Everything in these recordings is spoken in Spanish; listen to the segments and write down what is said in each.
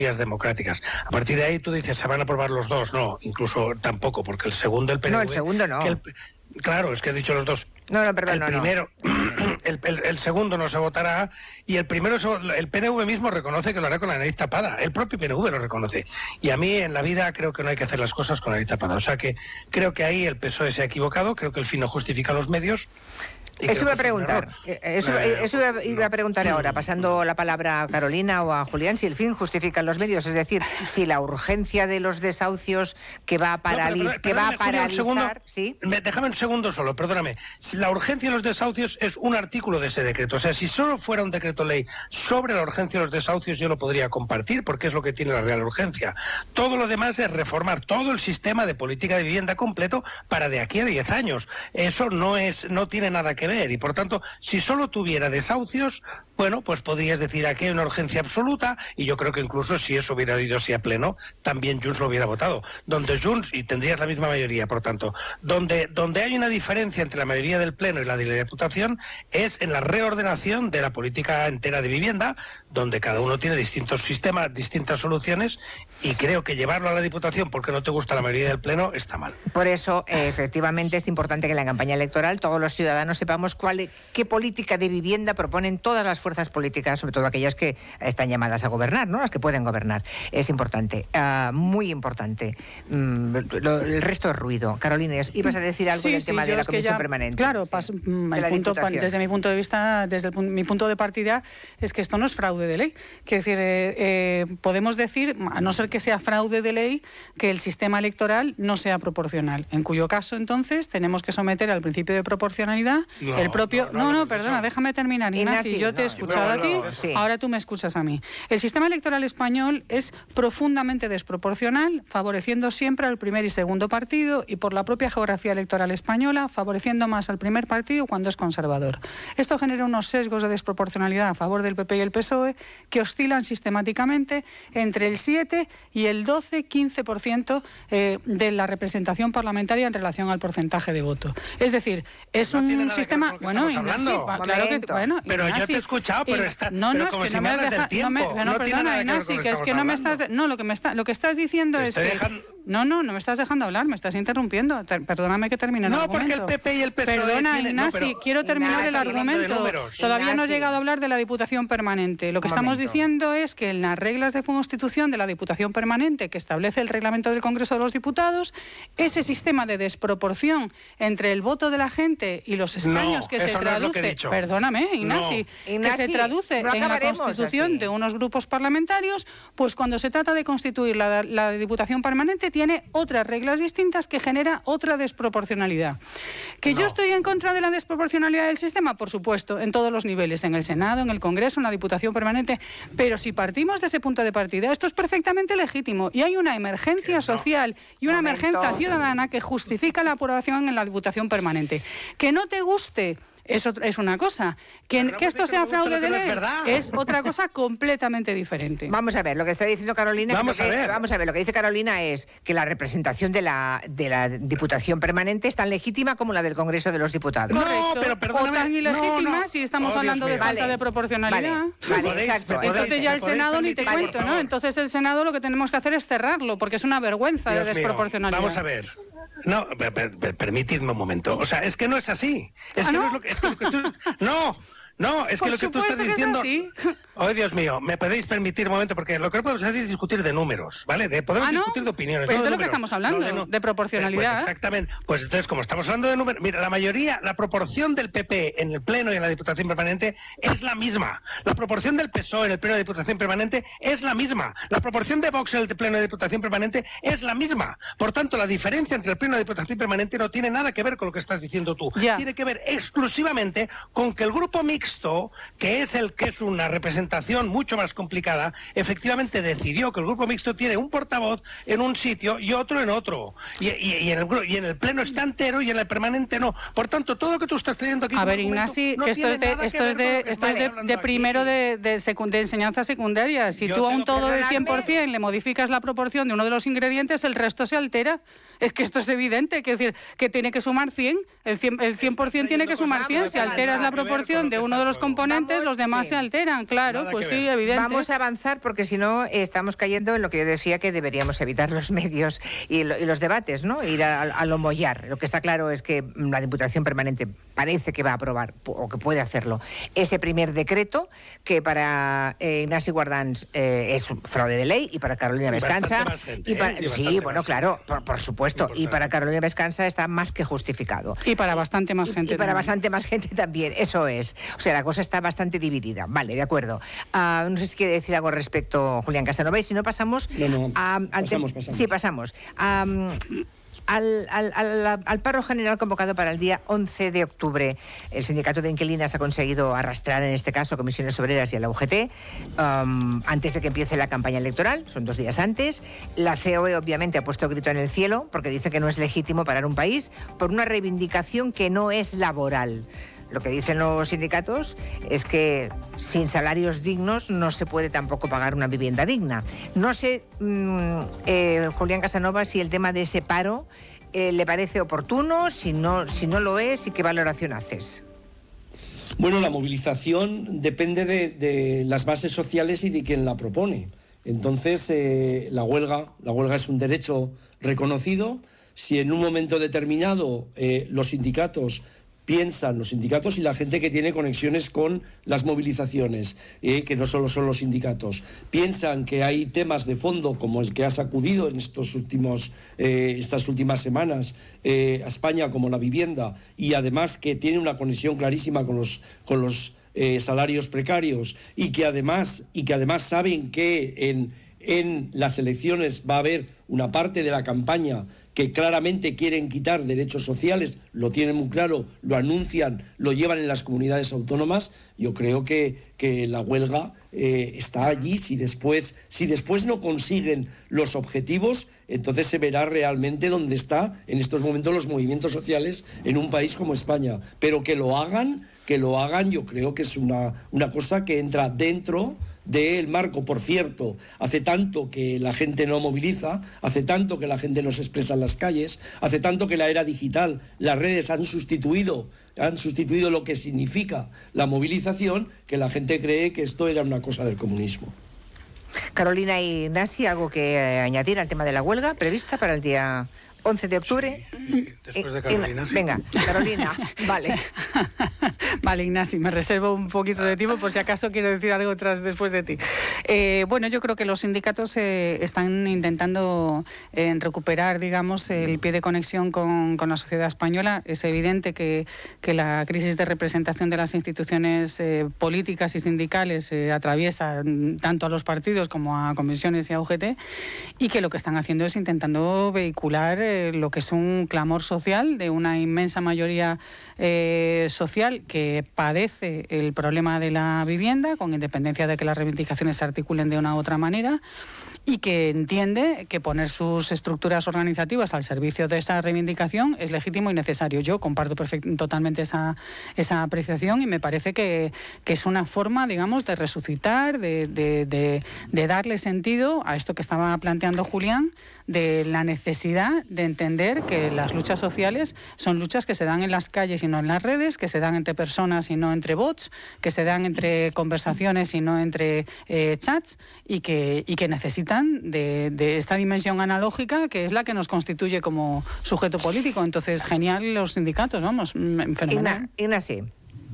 democráticas. A partir de ahí tú dices, ¿se van a aprobar los dos? No, incluso tampoco, porque el segundo, el PNV... No, el segundo no. Claro, es que he dicho los dos. No, perdón, el primero, el segundo no se votará, y el primero, el PNV mismo reconoce que lo hará con la nariz tapada. El propio PNV lo reconoce. Y a mí en la vida creo que no hay que hacer las cosas con la nariz tapada. O sea que creo que ahí el PSOE se ha equivocado, creo que el fin no justifica los medios. Eso iba a preguntar. Eso iba a preguntar ahora, pasando la palabra a Carolina o a Julián, si el fin justifica los medios, es decir, si la urgencia de los desahucios que va a paralizar... ¿sí? Déjame un segundo solo, perdóname. Si la urgencia de los desahucios es un artículo de ese decreto. O sea, si solo fuera un decreto ley sobre la urgencia de los desahucios, yo lo podría compartir, porque es lo que tiene la real urgencia. Todo lo demás es reformar todo el sistema de política de vivienda completo para de aquí a 10 años. Eso no tiene nada que ver. Y por tanto, si solo tuviera desahucios, bueno, pues podrías decir aquí hay una urgencia absoluta, y yo creo que incluso si eso hubiera ido así a pleno, también Junts lo hubiera votado. Donde Junts, y tendrías la misma mayoría, por tanto, donde hay una diferencia entre la mayoría del pleno y la de la Diputación es en la reordenación de la política entera de vivienda, donde cada uno tiene distintos sistemas, distintas soluciones, y creo que llevarlo a la Diputación porque no te gusta la mayoría del pleno está mal. Por eso, efectivamente, es importante que en la campaña electoral todos los ciudadanos sepamos qué política de vivienda proponen todas las fuerzas políticas, sobre todo aquellas que están llamadas a gobernar, ¿no? Las que pueden gobernar. Es importante, muy importante. El resto es ruido. Carolina, ibas a decir algo del tema de la comisión permanente. Claro, desde mi punto de vista, mi punto de partida, es que esto no es fraude de ley. Quiero decir, podemos decir, a no ser que sea fraude de ley, que el sistema electoral no sea proporcional, en cuyo caso, entonces, tenemos que someter al principio de proporcionalidad el propio... Perdona, déjame terminar, Ignasi, yo te he escuchado a ti, ahora tú me escuchas a mí. El sistema electoral español es profundamente desproporcional, favoreciendo siempre al primer y segundo partido, y por la propia geografía electoral española, favoreciendo más al primer partido cuando es conservador. Esto genera unos sesgos de desproporcionalidad a favor del PP y el PSOE que oscilan sistemáticamente entre el 7 y el 12-15% de la representación parlamentaria en relación al porcentaje de voto. Es decir, es un sistema... Bueno, Ignasi, claro que... Bueno, pero Ignasi, yo te he escuchado, pero como si me hablas del tiempo. Perdona, Ignasi, que es que no me estás... lo que estás diciendo es que... No me estás dejando hablar, me estás interrumpiendo. Perdóname que termine el argumento. Porque el PP y el PSOE Perdona, Ignasi, quiero terminar el argumento. Todavía no he llegado a hablar de la Diputación Permanente. Lo que estamos diciendo es que en las reglas de constitución de la Diputación Permanente, que establece el reglamento del Congreso de los Diputados, ese sistema de desproporción entre el voto de la gente y los escaños que se traduce... Perdóname, Ignasi, que se traduce en la constitución de unos grupos parlamentarios, pues cuando se trata de constituir la Diputación Permanente tiene otras reglas distintas que genera otra desproporcionalidad. ¿Que yo estoy en contra de la desproporcionalidad del sistema? Por supuesto, en todos los niveles, en el Senado, en el Congreso, en la Diputación Permanente, pero si partimos de ese punto de partida, esto es perfectamente legítimo y hay una emergencia social y una emergencia ciudadana que justifica la aprobación en la Diputación Permanente. Que no te guste... Eso es una cosa. Que esto sea fraude de ley es otra cosa completamente diferente. Vamos a ver, lo que está diciendo Carolina... Vamos a ver, lo que dice Carolina es que la representación de la Diputación Permanente es tan legítima como la del Congreso de los Diputados. Correcto, o tan ilegítima si estamos hablando de falta de proporcionalidad. Vale, exacto. Entonces ya el Senado ni te cuento, ¿no? Entonces el Senado lo que tenemos que hacer es cerrarlo, porque es una vergüenza de desproporcionalidad. Vamos a ver. No, permitidme un momento. O sea, es que no es así. Es que no es lo que... Es que lo que tú estás diciendo... Oh, Dios mío, ¿me podéis permitir un momento? Porque lo que no podemos hacer es discutir de números, ¿vale? Podemos discutir de opiniones. Pues no de lo que estamos hablando, de proporcionalidad. Pues exactamente. Pues entonces, como estamos hablando de números... Mira, la proporción del PP en el Pleno y en la Diputación Permanente es la misma. La proporción del PSOE en el Pleno de Diputación Permanente es la misma. La proporción de Vox en el Pleno de Diputación Permanente es la misma. Por tanto, la diferencia entre el Pleno de Diputación Permanente no tiene nada que ver con lo que estás diciendo tú. Tiene que ver exclusivamente con que el grupo mixto, que es una representación mucho más complicada, efectivamente decidió que el grupo mixto tiene un portavoz en un sitio y otro en otro. Y en el Pleno está entero y en el permanente no. Por tanto, todo lo que tú estás trayendo aquí... A ver, Ignasi, que esto es de primero de enseñanza secundaria. Si tú a un todo del 100% le modificas la proporción de uno de los ingredientes, el resto se altera. Es que esto es evidente, que decir que tiene que sumar 100, el 100% tiene que sumar 100. Si alteras la proporción de uno uno de los componentes, los demás se alteran, claro, pues sí, evidente. Vamos a avanzar porque si no estamos cayendo en lo que yo decía que deberíamos evitar los medios y los debates, ¿no? Ir a lo mollar. Lo que está claro es que la Diputación Permanente parece que va a aprobar o que puede hacerlo ese primer decreto que para Ignasi Guardans es un fraude de ley y para Carolina Vescanza claro, por supuesto, y para Carolina Vescanza está más que justificado. Y para bastante más gente. Y para bastante más gente también, eso es. O sea, la cosa está bastante dividida. Vale, de acuerdo. No sé si quiere decir algo respecto Julián Casanova, y si no pasamos... Pasamos. Sí, pasamos. Al paro general convocado para el día 11 de octubre. El sindicato de inquilinas ha conseguido arrastrar, en este caso, a Comisiones Obreras y a la UGT antes de que empiece la campaña electoral, son 2 días antes. La COE obviamente ha puesto grito en el cielo porque dice que no es legítimo parar un país por una reivindicación que no es laboral. Lo que dicen los sindicatos es que sin salarios dignos no se puede tampoco pagar una vivienda digna. No sé, Julián Casanova, si el tema de ese paro le parece oportuno, si no lo es, y qué valoración haces. Bueno, la movilización depende de las bases sociales y de quien la propone. Entonces, la huelga es un derecho reconocido. Si en un momento determinado los sindicatos y la gente que tiene conexiones con las movilizaciones, que no solo son los sindicatos, piensan que hay temas de fondo como el que ha sacudido en estas últimas semanas a España, como la vivienda, y además que tiene una conexión clarísima con los salarios precarios, y que además saben que en las elecciones va a haber una parte de la campaña que claramente quieren quitar derechos sociales, lo tienen muy claro, lo anuncian, lo llevan en las comunidades autónomas. Yo creo que la huelga está allí. Si después no consiguen los objetivos, entonces se verá realmente dónde está en estos momentos los movimientos sociales en un país como España. Pero que lo hagan, yo creo que es una cosa que entra dentro del marco. Por cierto, hace tanto que la gente no moviliza, hace tanto que la gente no se expresa en las calles, hace tanto que la era digital, las redes han sustituido lo que significa la movilización, que la gente cree que esto era una cosa del comunismo. Carolina y Ignasi, ¿algo que añadir al tema de la huelga prevista para el día 11 de octubre? Sí, después de Carolina. Venga, Carolina, vale. Vale, Ignasi, me reservo un poquito de tiempo por si acaso quiero decir algo después de ti. Bueno, yo creo que los sindicatos están intentando recuperar, digamos, el pie de conexión con la sociedad española. Es evidente que la crisis de representación de las instituciones políticas y sindicales atraviesa tanto a los partidos como a comisiones y a UGT, y que lo que están haciendo es intentando vehicular lo que es un clamor social de una inmensa mayoría social que padece el problema de la vivienda, con independencia de que las reivindicaciones se articulen de una u otra manera, y que entiende que poner sus estructuras organizativas al servicio de esa reivindicación es legítimo y necesario. Yo comparto totalmente esa apreciación, y me parece que es una forma, digamos, de resucitar, de darle sentido a esto que estaba planteando Julián, de la necesidad de entender que las luchas sociales son luchas que se dan en las calles y no en las redes, que se dan entre personas y no entre bots, que se dan entre conversaciones y no entre chats, y que necesitan de esta dimensión analógica que es la que nos constituye como sujeto político. Entonces, genial los sindicatos, vamos, fenomenal. Ignasi.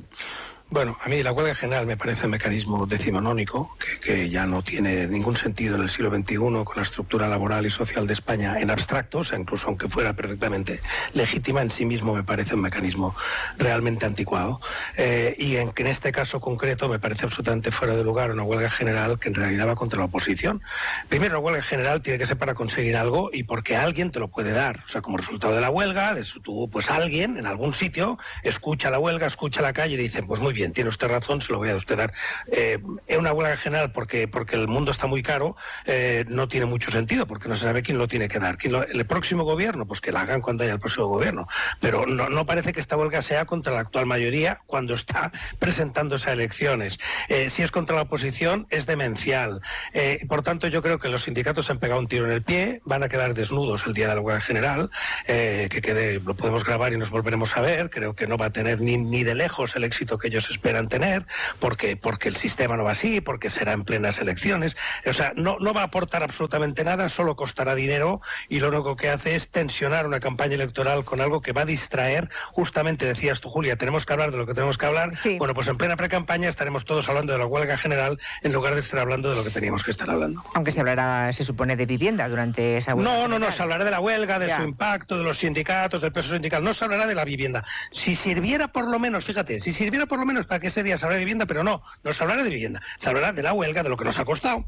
Bueno, a mí la huelga general me parece un mecanismo decimonónico que ya no tiene ningún sentido en el siglo XXI con la estructura laboral y social de España en abstracto. O sea, incluso aunque fuera perfectamente legítima, en sí mismo me parece un mecanismo realmente anticuado. Y en este caso concreto me parece absolutamente fuera de lugar una huelga general que en realidad va contra la oposición. Primero, una huelga general tiene que ser para conseguir algo y porque alguien te lo puede dar. O sea, como resultado de la huelga, pues alguien en algún sitio escucha la huelga, escucha la calle y dice, pues muy bien, tiene usted razón, se lo voy a usted dar. Una huelga general porque el mundo está muy caro no tiene mucho sentido, porque no se sabe quién lo tiene que dar. El próximo gobierno, pues que la hagan cuando haya el próximo gobierno. Pero no parece que esta huelga sea contra la actual mayoría cuando está presentándose a elecciones. Si es contra la oposición, es demencial. Por tanto, yo creo que los sindicatos han pegado un tiro en el pie, van a quedar desnudos el día de la huelga general, lo podemos grabar y nos volveremos a ver. Creo que no va a tener ni de lejos el éxito que ellos ellos esperan tener, porque el sistema no va así, porque será en plenas elecciones. O sea, no va a aportar absolutamente nada, solo costará dinero, y lo único que hace es tensionar una campaña electoral con algo que va a distraer. Justamente decías tú, Julia, tenemos que hablar de lo que tenemos que hablar. Sí. Bueno, pues en plena precampaña estaremos todos hablando de la huelga general en lugar de estar hablando de lo que teníamos que estar hablando. Aunque se hablará, se supone, de vivienda durante esa huelga. No, se hablará de la huelga, de su impacto, de los sindicatos, del peso sindical. No se hablará de la vivienda. Si sirviera por lo menos, fíjate, para que ese día se hablara de vivienda, pero no se hablará de vivienda. Se hablará de la huelga, de lo que nos ha costado.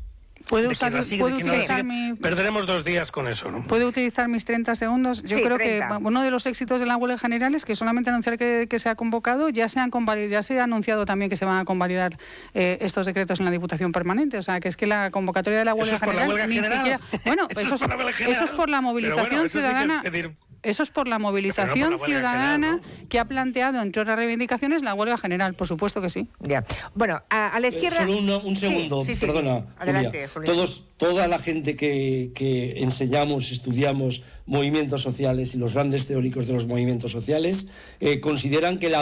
Perderemos 2 días con eso, ¿no? ¿Puedo utilizar mis 30 segundos? Yo creo 30. Que uno de los éxitos de la huelga general es que solamente anunciar que se ha convocado, ya se ha anunciado también que se van a convalidar estos decretos en la Diputación Permanente. O sea, que es que la convocatoria de la huelga general... Bueno, eso es por la movilización ciudadana... Eso es por la movilización ciudadana, ¿no?, que ha planteado, entre otras reivindicaciones, la huelga general, por supuesto que sí. Ya. Bueno, a la izquierda... Solo un segundo, sí. Perdona, Adelante, Julia. Toda la gente que enseñamos, estudiamos movimientos sociales y los grandes teóricos de los movimientos sociales consideran que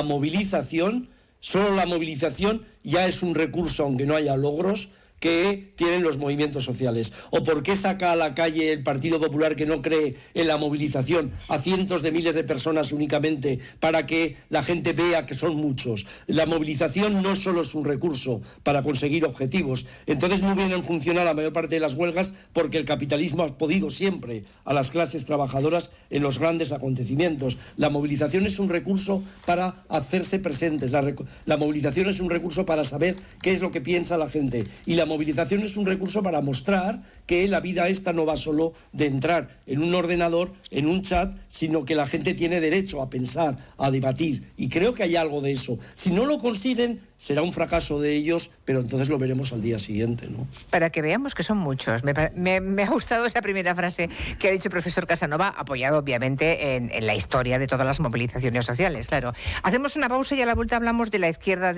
solo la movilización ya es un recurso, aunque no haya logros, que tienen los movimientos sociales. ¿O por qué saca a la calle el Partido Popular, que no cree en la movilización, a cientos de miles de personas únicamente para que la gente vea que son muchos? La movilización no solo es un recurso para conseguir objetivos. Entonces no vienen a funcionar la mayor parte de las huelgas porque el capitalismo ha podido siempre a las clases trabajadoras en los grandes acontecimientos. La movilización es un recurso para hacerse presentes. La movilización es un recurso para saber qué es lo que piensa la gente. Y la movilización es un recurso para mostrar que la vida esta no va solo de entrar en un ordenador, en un chat, sino que la gente tiene derecho a pensar, a debatir. Y creo que hay algo de eso. Si no lo consiguen, será un fracaso de ellos, pero entonces lo veremos al día siguiente, ¿no? Para que veamos que son muchos. Me ha gustado esa primera frase que ha dicho el profesor Casanova, apoyado obviamente en la historia de todas las movilizaciones sociales, claro. Hacemos una pausa y a la vuelta hablamos de la izquierda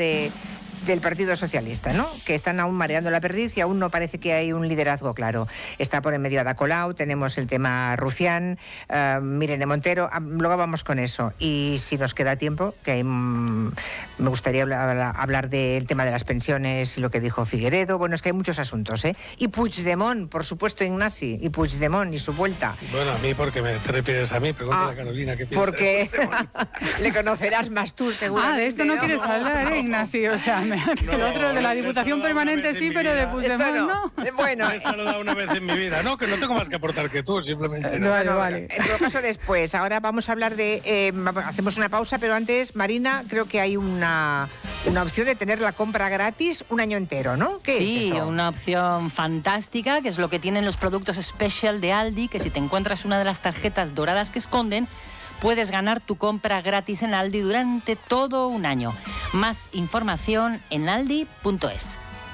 del Partido Socialista, ¿no? Que están aún mareando la perdiz y aún no parece que hay un liderazgo claro. Está por en medio Ada Colau, tenemos el tema Rufián, Irene Montero, luego vamos con eso. Y si nos queda tiempo, que me gustaría hablar del tema de las pensiones y lo que dijo Figueredo. Bueno, es que hay muchos asuntos, ¿eh? Y Puigdemont, por supuesto, Ignasi, y Puigdemont y su vuelta. Bueno, a mí, ¿por qué te refieres a mí? Pregúntale a Carolina qué piensa. Porque le conocerás más tú, seguramente. De esto no quieres hablar, Ignasi, o sea... el otro de la Diputación Permanente sí, pero de Puigdemont no. Bueno, eso lo he dado una vez en mi vida, ¿no? Que no tengo más que aportar que tú, simplemente. Vale. En todo caso, después. Ahora vamos a hablar de... hacemos una pausa, pero antes, Marina, creo que hay una opción de tener la compra gratis un año entero, ¿no? ¿Qué es eso? Una opción fantástica, que es lo que tienen los productos Special de Aldi, que si te encuentras una de las tarjetas doradas que esconden, puedes ganar tu compra gratis en Aldi durante todo un año. Más información en aldi.es.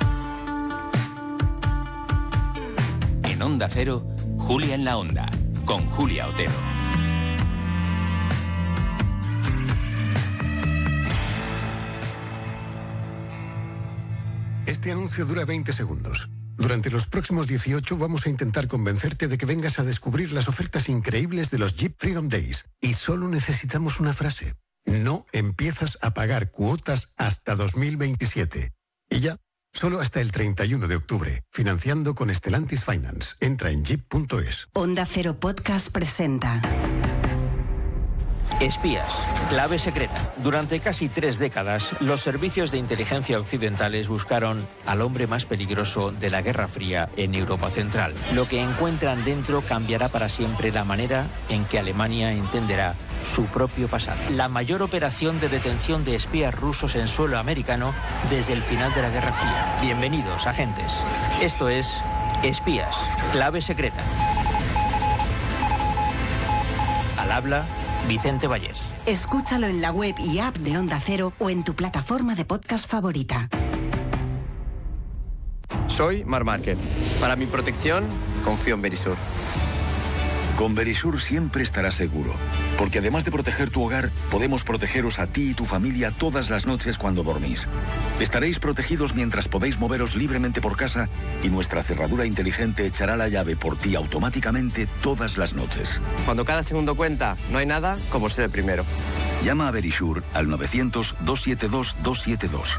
En Onda Cero, Julia en la Onda, con Julia Otero. Este anuncio dura 20 segundos. Durante los próximos 18 vamos a intentar convencerte de que vengas a descubrir las ofertas increíbles de los Jeep Freedom Days. Y solo necesitamos una frase. No empiezas a pagar cuotas hasta 2027. Y ya, solo hasta el 31 de octubre. Financiando con Stellantis Finance. Entra en jeep.es. Onda Cero Podcast presenta... Espías, clave secreta. Durante casi 3 décadas, los servicios de inteligencia occidentales buscaron al hombre más peligroso de la Guerra Fría en Europa Central. Lo que encuentran dentro cambiará para siempre la manera en que Alemania entenderá su propio pasado. La mayor operación de detención de espías rusos en suelo americano desde el final de la Guerra Fría. Bienvenidos, agentes. Esto es Espías, clave secreta. Al habla Vicente Vallés. Escúchalo en la web y app de Onda Cero o en tu plataforma de podcast favorita. Soy Marc Márquez. Para mi protección, confío en Verisur. Con Verisur siempre estarás seguro, porque además de proteger tu hogar, podemos protegeros a ti y tu familia todas las noches cuando dormís. Estaréis protegidos mientras podéis moveros libremente por casa y nuestra cerradura inteligente echará la llave por ti automáticamente todas las noches. Cuando cada segundo cuenta, no hay nada como ser el primero. Llama a Verisur al 900-272-272.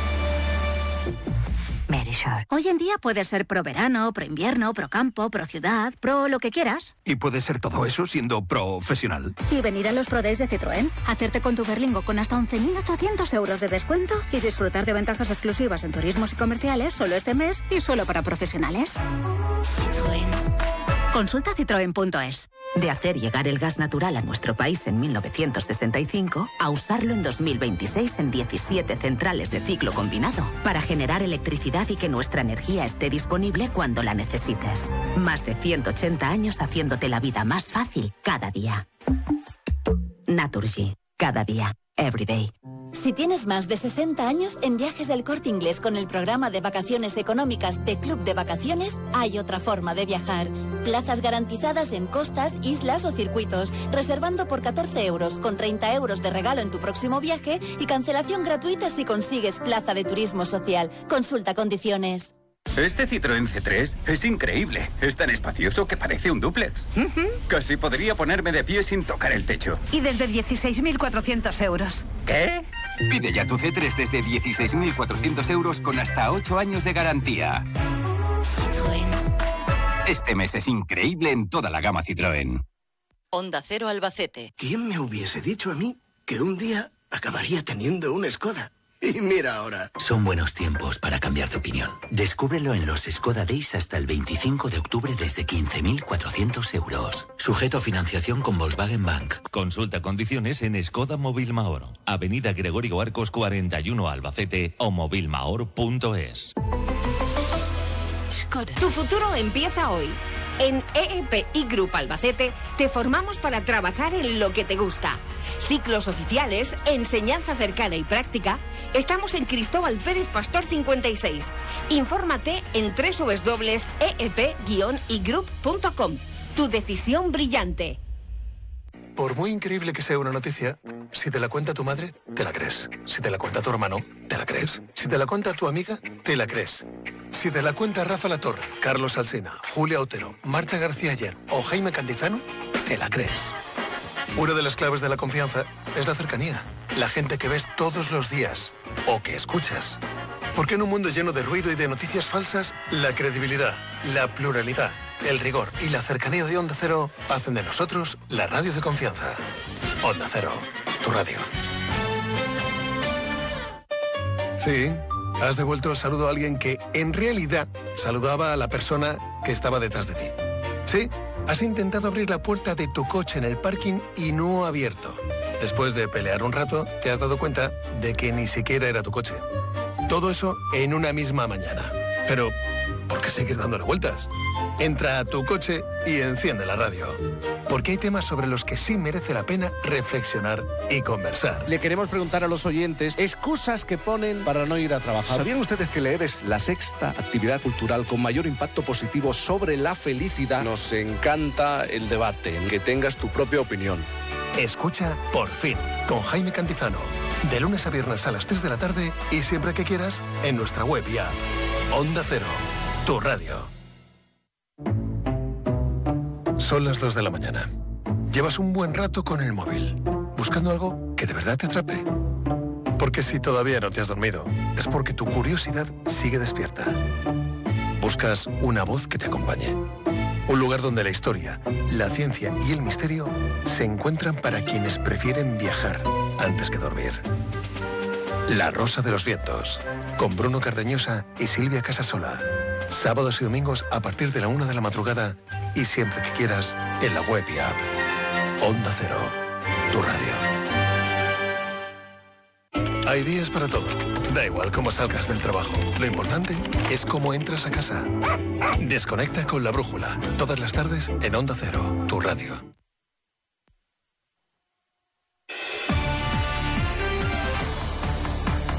Verisure. Hoy en día puedes ser pro verano, pro invierno, pro campo, pro ciudad, pro lo que quieras. Y puedes ser todo eso siendo profesional. Y venir a los Pro Days de Citroën, hacerte con tu Berlingo con hasta 11.800 euros de descuento y disfrutar de ventajas exclusivas en turismos y comerciales solo este mes y solo para profesionales. Citroën. Consulta citroen.es. De hacer llegar el gas natural a nuestro país en 1965 a usarlo en 2026 en 17 centrales de ciclo combinado para generar electricidad y que nuestra energía esté disponible cuando la necesites. Más de 180 años haciéndote la vida más fácil cada día. Naturgy. Cada día. Every day. Si tienes más de 60 años, en Viajes del Corte Inglés con el programa de vacaciones económicas de Club de Vacaciones, hay otra forma de viajar. Plazas garantizadas en costas, islas o circuitos, reservando por 14 euros, con 30 euros de regalo en tu próximo viaje y cancelación gratuita si consigues plaza de turismo social. Consulta condiciones. Este Citroën C3 es increíble. Es tan espacioso que parece un dúplex. Casi podría ponerme de pie sin tocar el techo. Y desde 16.400 euros. ¿Qué? Pide ya tu C3 desde 16.400 euros con hasta 8 años de garantía. Citroën. Este mes es increíble en toda la gama Citroën. Onda Cero Albacete. ¿Quién me hubiese dicho a mí que un día acabaría teniendo un Skoda? Y mira ahora. Son buenos tiempos para cambiar de opinión. Descúbrelo en los Skoda Days hasta el 25 de octubre desde 15.400 euros. Sujeto a financiación con Volkswagen Bank. Consulta condiciones en Skoda Móvil Mahor. Avenida Gregorio Arcos 41 Albacete o movilmahor.es. Tu futuro empieza hoy. En EEPI Group Albacete te formamos para trabajar en lo que te gusta. Ciclos oficiales, enseñanza cercana y práctica. Estamos en Cristóbal Pérez Pastor 56. Infórmate en www.eep-igroup.com. Tu decisión brillante. Por muy increíble que sea una noticia, si te la cuenta tu madre, te la crees. Si te la cuenta tu hermano, te la crees. Si te la cuenta tu amiga, te la crees. Si te la cuenta Rafa Latorre, Carlos Alsina, Julia Otero, Marta García Ayer o Jaime Cantizano, te la crees. Una de las claves de la confianza es la cercanía. La gente que ves todos los días o que escuchas. Porque en un mundo lleno de ruido y de noticias falsas, la credibilidad, la pluralidad, el rigor y la cercanía de Onda Cero hacen de nosotros la radio de confianza. Onda Cero, tu radio. Sí, has devuelto el saludo a alguien que en realidad saludaba a la persona que estaba detrás de ti. Sí, has intentado abrir la puerta de tu coche en el parking y no ha abierto. Después de pelear un rato, te has dado cuenta de que ni siquiera era tu coche. Todo eso en una misma mañana. Pero, ¿por qué seguir dándole vueltas? Entra a tu coche y enciende la radio. Porque hay temas sobre los que sí merece la pena reflexionar y conversar. Le queremos preguntar a los oyentes excusas que ponen para no ir a trabajar. ¿Sabían ustedes que leer es la sexta actividad cultural con mayor impacto positivo sobre la felicidad? Nos encanta el debate, que tengas tu propia opinión. Escucha Por Fin, con Jaime Cantizano. De lunes a viernes a las 3 de la tarde y siempre que quieras en nuestra web y app. Onda Cero, tu radio. Son las 2 de la mañana. Llevas un buen rato con el móvil, buscando algo que de verdad te atrape. Porque si todavía no te has dormido, es porque tu curiosidad sigue despierta. Buscas una voz que te acompañe. Un lugar donde la historia, la ciencia y el misterio se encuentran para quienes prefieren viajar antes que dormir. La Rosa de los Vientos, con Bruno Cardeñosa y Silvia Casasola. Sábados y domingos a partir de la 1 de la madrugada y siempre que quieras en la web y app. Onda Cero, tu radio. Hay días para todo. Da igual cómo salgas del trabajo. Lo importante es cómo entras a casa. Desconecta con La Brújula. Todas las tardes en Onda Cero, tu radio.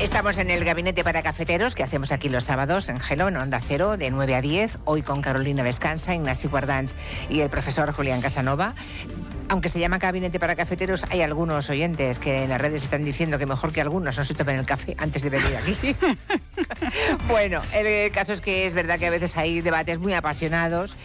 Estamos en el Gabinete para Cafeteros, que hacemos aquí los sábados en Hello, en Onda Cero, de 9 a 10. Hoy con Carolina Vescansa, Ignasi Guardans y el profesor Julián Casanova. Aunque se llama Gabinete para Cafeteros, hay algunos oyentes que en las redes están diciendo que mejor que algunos no se tomen el café antes de venir aquí. Bueno, el caso es que es verdad que a veces hay debates muy apasionados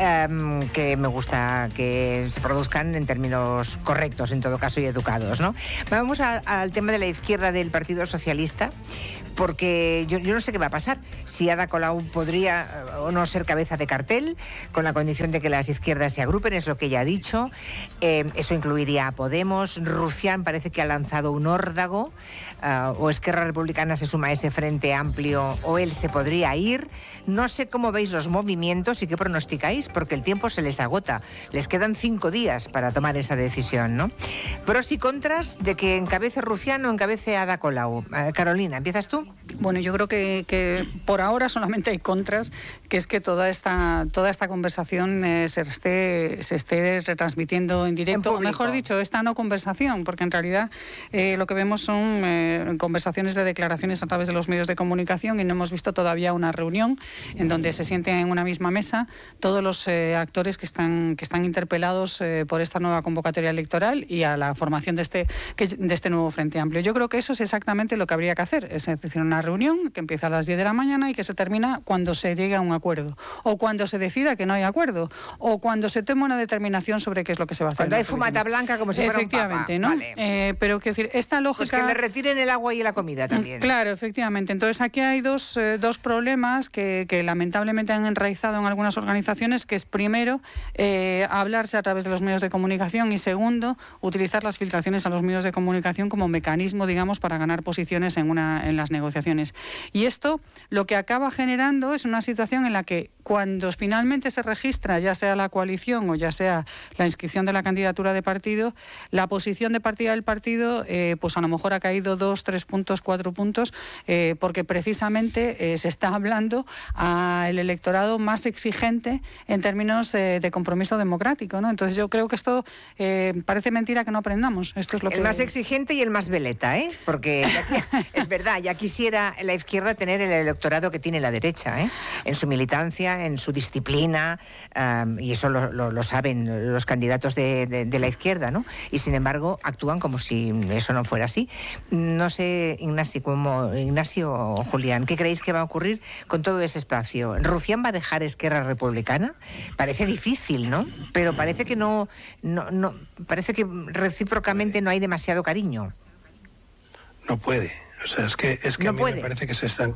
que me gusta que se produzcan en términos correctos, en todo caso, y educados, ¿no? Vamos al tema de la izquierda del Partido Socialista, porque yo no sé qué va a pasar. Si Ada Colau podría o no ser cabeza de cartel, con la condición de que las izquierdas se agrupen, es lo que ella ha dicho. Eso incluiría a Podemos. Rufián parece que ha lanzado un órdago, o Esquerra Republicana se suma a ese frente amplio, o él se podría ir. No sé cómo veis los movimientos y qué pronosticáis, porque el tiempo se les agota. Les quedan 5 días para tomar esa decisión, ¿no? Pros y contras de que encabece Rufián o encabece Ada Colau. Carolina, ¿empiezas tú? Bueno, yo creo que por ahora solamente hay contras, que es que toda esta conversación se esté retransmitiendo en directo, o mejor dicho, esta no conversación, porque en realidad lo que vemos son conversaciones de declaraciones a través de los medios de comunicación, y no hemos visto todavía una reunión en donde se sienten en una misma mesa todos los actores que están interpelados por esta nueva convocatoria electoral y a la formación de este nuevo Frente Amplio. Yo creo que eso es exactamente lo que habría que hacer, es decir, una reunión que empieza a las 10 de la mañana y que se termina cuando se llegue a un acuerdo, o cuando se decida que no hay acuerdo, o cuando se tome una determinación sobre qué es lo que se va a hacer. Cuando hay fumata blanca, como si fuera un papa. Efectivamente, ¿no? Vale. Pero quiero decir, esta lógica... Pues que le retiren el agua y la comida también. Claro, efectivamente. Entonces aquí hay dos problemas que lamentablemente han enraizado en algunas organizaciones, que es primero hablarse a través de los medios de comunicación, y segundo, utilizar las filtraciones a los medios de comunicación como mecanismo, digamos, para ganar posiciones en las negociaciones. Y esto lo que acaba generando es una situación en la que cuando finalmente se registra, ya sea la coalición o ya sea la inscripción de la candidatura de partido, la posición de partida del partido pues a lo mejor ha caído 2, 3 puntos, 4 puntos, porque precisamente se está hablando al electorado más exigente en términos de compromiso democrático, ¿no? Entonces yo creo que esto parece mentira que no aprendamos. Esto es lo el más exigente y el más veleta, ¿eh? Porque es verdad, ya quisiera la izquierda tener el electorado que tiene la derecha, ¿eh? En su militancia, en su disciplina, y eso lo saben los candidatos de la izquierda, ¿no? Y sin embargo actúan como si eso no fuera así. No sé, Ignacio o Julián, ¿qué creéis que va a ocurrir con todo ese espacio? ¿Rufián va a dejar Esquerra Republicana? Parece difícil, ¿no? Pero parece que no parece que recíprocamente no hay demasiado cariño. No puede. O sea, es que no a mí me parece que se están...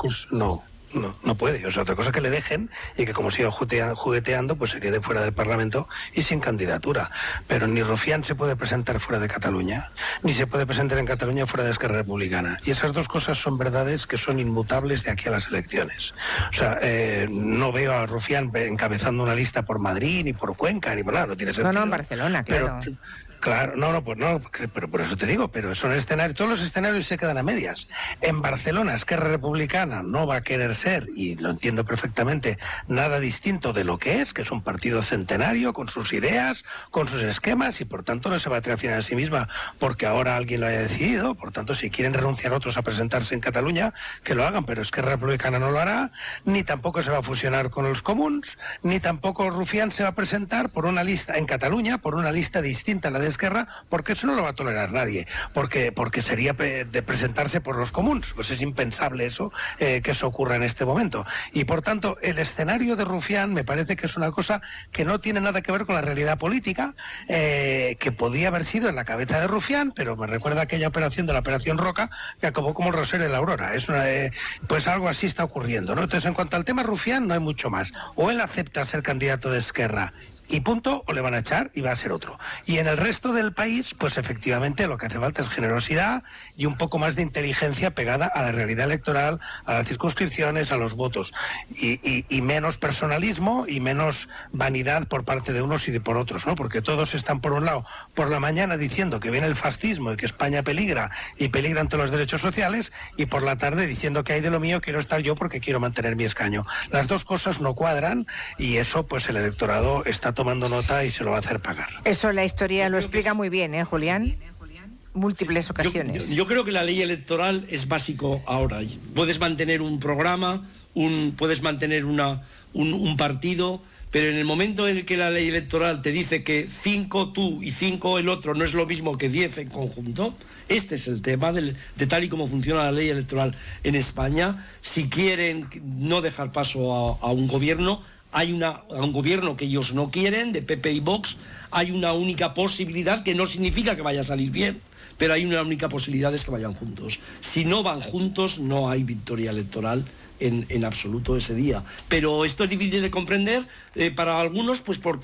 No puede. O sea, otra cosa que le dejen y que como siga jugueteando, pues se quede fuera del Parlamento y sin candidatura. Pero ni Rufián se puede presentar fuera de Cataluña, ni se puede presentar en Cataluña fuera de Esquerra Republicana. Y esas dos cosas son verdades que son inmutables de aquí a las elecciones. O sea, no veo a Rufián encabezando una lista por Madrid, ni por Cuenca, ni por nada. No tiene sentido. No, en Barcelona, claro. Claro, pero por eso te digo, pero son escenarios, todos los escenarios se quedan a medias. En Barcelona, Esquerra Republicana no va a querer ser, y lo entiendo perfectamente, nada distinto de lo que es un partido centenario, con sus ideas, con sus esquemas, y por tanto no se va a traicionar a sí misma porque ahora alguien lo haya decidido. Por tanto, si quieren renunciar otros a presentarse en Cataluña, que lo hagan, pero Esquerra Republicana no lo hará, ni tampoco se va a fusionar con los comuns, ni tampoco Rufián se va a presentar por una lista en Cataluña, por una lista distinta a la de Esquerra, porque eso no lo va a tolerar nadie, porque sería de presentarse por los comuns. Pues es impensable eso, que eso ocurra en este momento. Y por tanto, el escenario de Rufián me parece que es una cosa que no tiene nada que ver con la realidad política, que podía haber sido en la cabeza de Rufián, pero me recuerda aquella operación de la Operación Roca, que acabó como el Rosario de la Aurora. Pues algo así está ocurriendo, ¿no? Entonces, en cuanto al tema Rufián, no hay mucho más. O él acepta ser candidato de Esquerra y punto, o le van a echar y va a ser otro. Y en el resto del país, pues efectivamente lo que hace falta es generosidad y un poco más de inteligencia pegada a la realidad electoral, a las circunscripciones, a los votos, y menos personalismo y menos vanidad por parte de unos y por otros, ¿no? Porque todos están, por un lado, por la mañana diciendo que viene el fascismo y que España peligra y peligran todos los derechos sociales, y por la tarde diciendo que hay de lo mío, quiero estar yo porque quiero mantener mi escaño. Las dos cosas no cuadran, y eso pues el electorado está tomando nota y se lo va a hacer pagar. Eso la historia lo explica muy bien, ¿eh, Julián? múltiples ocasiones. Yo creo que la ley electoral es básico ahora. Puedes mantener un programa, puedes mantener un partido, pero en el momento en el que la ley electoral te dice que 5 tú y 5 el otro no es lo mismo que 10 en conjunto, este es el tema de tal y como funciona la ley electoral en España. Si quieren no dejar paso a un gobierno, a un gobierno que ellos no quieren, de PP y Vox, hay una única posibilidad, que no significa que vaya a salir bien, pero hay una única posibilidad, es que vayan juntos. Si no van juntos, no hay victoria electoral en absoluto ese día. Pero esto es difícil de comprender para algunos, pues porque